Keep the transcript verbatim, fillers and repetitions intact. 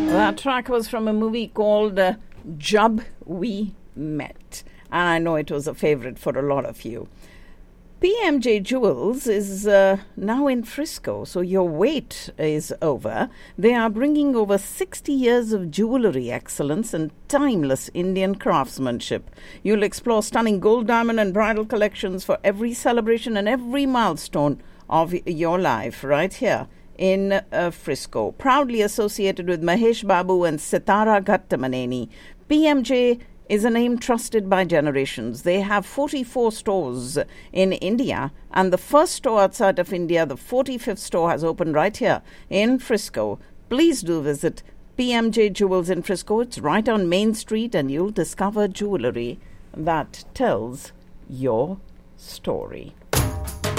That track was from a movie called uh, Jab We Met. And I know it was a favorite for a lot of you. P M J Jewels is uh, now in Frisco, so your wait is over. They are bringing over sixty years of jewellery excellence and timeless Indian craftsmanship. You'll explore stunning gold, diamond and bridal collections for every celebration and every milestone of your life right here in uh, Frisco. Proudly associated with Mahesh Babu and Sitara Ghattamaneni, P M J is a name trusted by generations. They have forty-four stores in India, and the first store outside of India, the forty-fifth store, has opened right here in Frisco. Please do visit P M J Jewels in Frisco. It's right on Main Street, and you'll discover jewellery that tells your story.